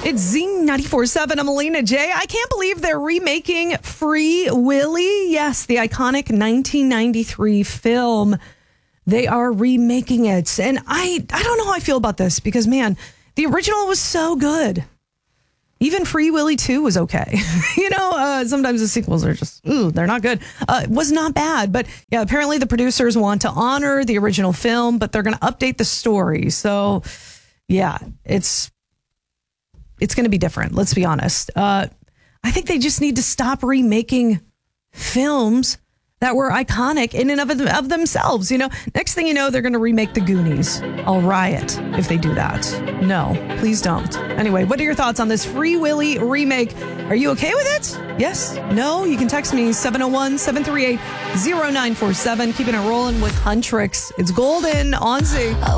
It's Z94.7. I'm Alina J. I can't believe they're remaking Free Willy. Yes, the iconic 1993 film. They are remaking it. And I don't know how I feel about this because, man, the original was so good. Even Free Willy 2 was okay. Sometimes the sequels are just, they're not good. It was not bad. But yeah, apparently the producers want to honor the original film, but they're going to update the story. So yeah, it's going to be different. Let's be honest. I think they just need to stop remaking films that were iconic in and of themselves. Next thing you know, they're going to remake The Goonies. I'll riot if they do that. No, please don't. Anyway, what are your thoughts on this Free Willy remake? Are you okay with it? Yes? No? You can text me 701-738-0947. Keeping it rolling with Huntrix. It's Golden on Z.